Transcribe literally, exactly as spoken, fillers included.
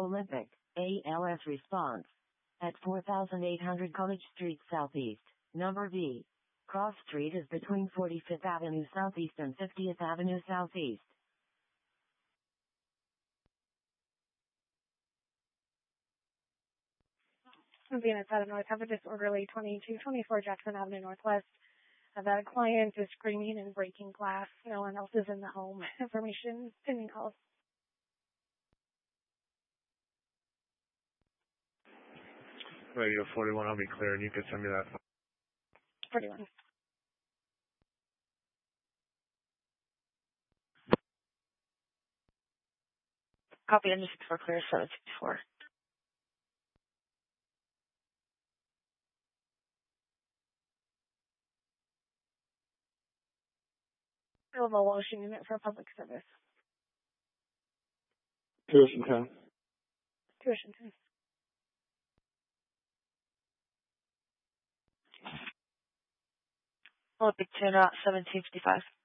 Olympic, A L S response. At four thousand eight hundred College Street Southeast, number V. Cross Street is between forty-fifth Avenue Southeast and fiftieth Avenue Southeast. Venus out of North, have a disorderly twenty-two twenty-four Jackson Avenue Northwest. Uh, that client is screaming and breaking glass. No one else is in the home. Information pending calls. Radio forty-one, I'll be clear, and you can send me that. forty-one. Copy N six four clear seven six four. Available Washington unit for public service. Tuition ten. Tuition ten. Olympic two, seventeen fifty-five.